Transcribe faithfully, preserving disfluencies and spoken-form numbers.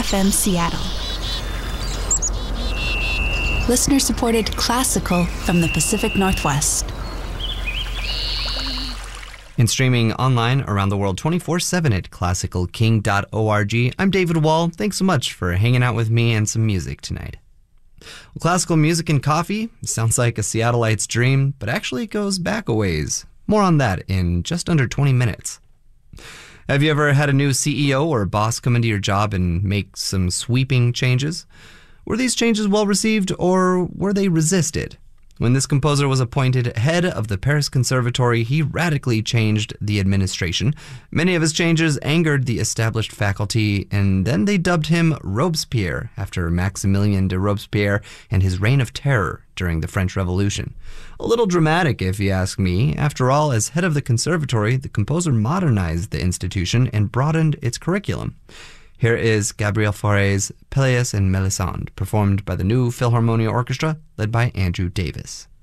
F M Seattle. Listener-supported classical from the Pacific Northwest. And streaming online around the world twenty-four seven at classical king dot org. I'm David Wall. Thanks so much for hanging out with me and some music tonight. Well, classical music and coffee sounds like a Seattleite's dream, but actually it goes back a ways. More on that in just under twenty minutes. Have you ever had a new C E O or boss come into your job and make some sweeping changes? Were these changes well received, or were they resisted? When this composer was appointed head of the Paris Conservatory, he radically changed the administration. Many of his changes angered the established faculty, and then they dubbed him Robespierre after Maximilien de Robespierre and his reign of terror during the French Revolution. A little dramatic, if you ask me. After all, as head of the conservatory, the composer modernized the institution and broadened its curriculum. Here is Gabriel Fauré's Pelléas and Mélisande, performed by the New Philharmonia Orchestra, led by Andrew Davis.